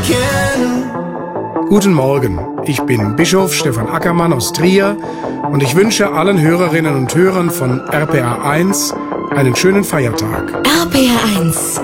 kennen. Guten Morgen, ich bin Bischof Stefan Ackermann aus Trier und ich wünsche allen Hörerinnen und Hörern von RPA 1 einen schönen Feiertag. RPA 1,